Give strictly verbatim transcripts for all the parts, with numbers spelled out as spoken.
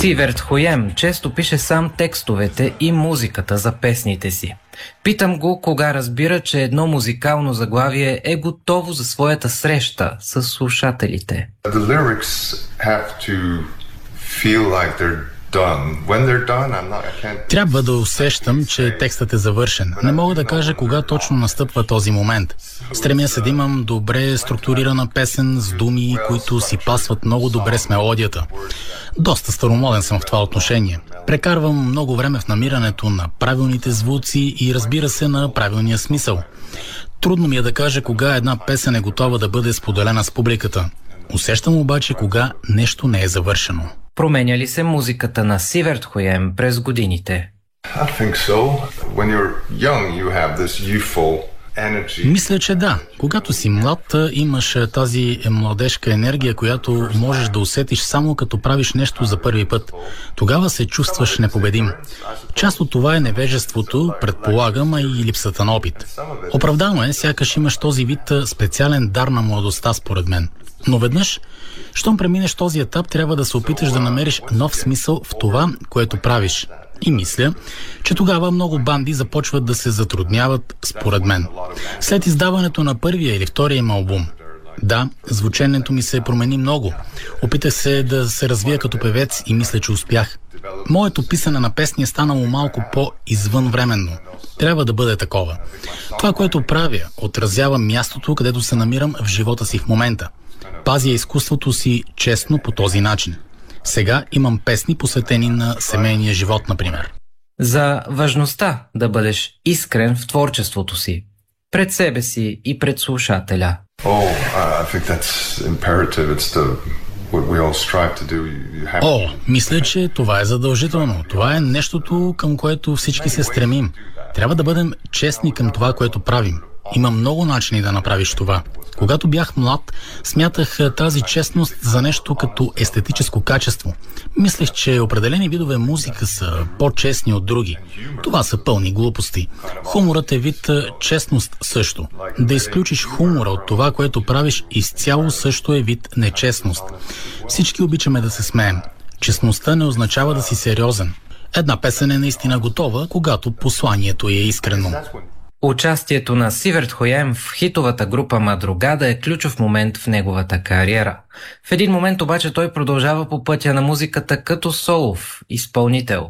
Сиверт Хуем често пише сам текстовете и музиката за песните си. Питам го кога разбира, че едно музикално заглавие е готово за своята среща с слушателите. The lyrics have to feel like they're done. When they're done, I'm not, I can't... Трябва да усещам, че текстът е завършен. Не мога да кажа кога точно настъпва този момент. Стремя се да имам добре структурирана песен с думи, които си пасват много добре с мелодията. Доста старомоден съм в това отношение. Прекарвам много време в намирането на правилните звуци и, разбира се, на правилния смисъл. Трудно ми е да кажа кога една песен е готова да бъде споделена с публиката. Усещам обаче кога нещо не е завършено. Променя ли се музиката на Сиверт Хуем през годините? I think so. When you're young, you have this youthful energy. Мисля, че да. Когато си млад, имаш тази младежка енергия, която можеш да усетиш само като правиш нещо за първи път. Тогава се чувстваш непобедим. Част от това е невежеството, предполагам, а и липсата на опит. Оправдано е, сякаш имаш този вид специален дар на младостта, според мен. Но веднъж, щом преминеш този етап, трябва да се опиташ да намериш нов смисъл в това, което правиш. И мисля, че тогава много банди започват да се затрудняват, според мен. След издаването на първия или втория им албум. Да, звученето ми се промени много. Опитах се да се развия като певец и мисля, че успях. Моето писане на песни е станало малко по-извънвременно. Трябва да бъде такова. Това, което правя, отразява мястото, където се намирам в живота си в момента. Пазя изкуството си честно по този начин. Сега имам песни, посветени на семейния живот, например. За важността да бъдеш искрен в творчеството си, пред себе си и пред слушателя. Oh, I think that's imperative. It's the what we all strive to do. You have... О, мисля, че това е задължително. Това е нещото, към което всички се стремим. Трябва да бъдем честни към това, което правим. Има много начини да направиш това. Когато бях млад, смятах тази честност за нещо като естетическо качество. Мислех, че определени видове музика са по-честни от други. Това са пълни глупости. Хуморът е вид честност също. Да изключиш хумора от това, което правиш, изцяло също е вид нечестност. Всички обичаме да се смеем. Честността не означава да си сериозен. Една песен е наистина готова, когато посланието е искрено. Участието на Сиверт Хуем в хитовата група Мадрогада е ключов момент в неговата кариера. В един момент обаче той продължава по пътя на музиката като солов изпълнител.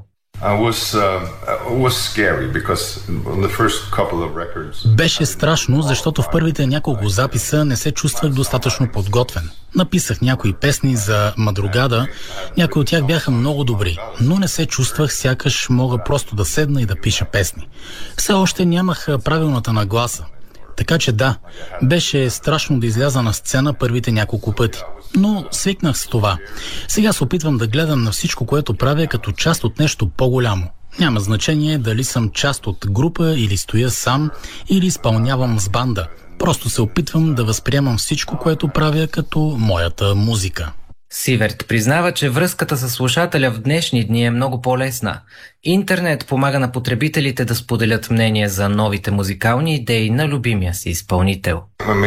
Беше страшно, защото в първите няколко записа не се чувствах достатъчно подготвен. Написах някои песни за Мадрогада, някои от тях бяха много добри, но не се чувствах сякаш мога просто да седна и да пиша песни. Все още нямах правилната нагласа. Така че да, беше страшно да изляза на сцена първите няколко пъти. Но свикнах с това. Сега се опитвам да гледам на всичко, което правя, като част от нещо по-голямо. Няма значение дали съм част от група или стоя сам, или изпълнявам с банда. Просто се опитвам да възприемам всичко, което правя, като моята музика. Сиверт признава, че връзката с слушателя в днешни дни е много по-лесна. Интернет помага на потребителите да споделят мнение за новите музикални идеи на любимия си изпълнител.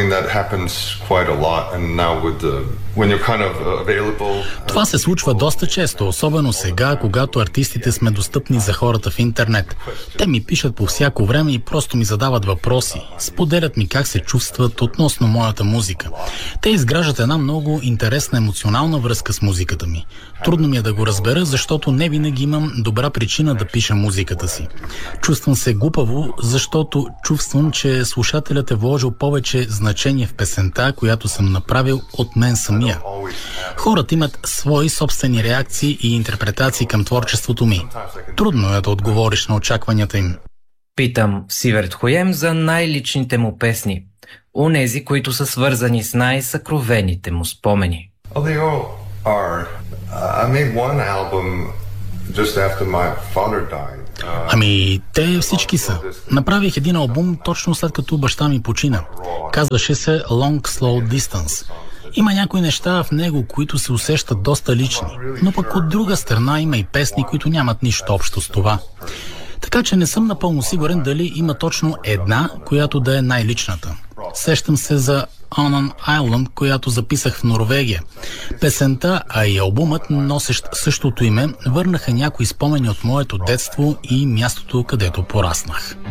Това се случва доста често, особено сега, когато артистите сме достъпни за хората в интернет. Те ми пишат по всяко време и просто ми задават въпроси. Споделят ми как се чувстват относно моята музика. Те изграждат една много интересна емоционална връзка с музиката ми. Трудно ми е да го разбера, защото не винаги имам добра причина да пиша музиката си. Чувствам се глупаво, защото чувствам, че слушателят е вложил повече значение в песента, която съм направил от мен самия. Хората имат свои собствени реакции и интерпретации към творчеството ми. Трудно е да отговориш на очакванията им. Питам Сиверт Хуем за най-личните му песни. Онези, които са свързани с най-съкровените му спомени. Oh, they all are. Uh, I made one album just after my father died. Uh, ами, те всички са. Направих един албум точно след като баща ми почина. Казваше се Long Slow Distance. Има някои неща в него, които се усещат доста лични, но пък от друга страна има и песни, които нямат нищо общо с това. Така че не съм напълно сигурен дали има точно една, която да е най-личната. Сещам се за On an Island, която записах в Норвегия. Песента, а и албумът, носещ същото име, върнаха някои спомени от моето детство и мястото, където пораснах.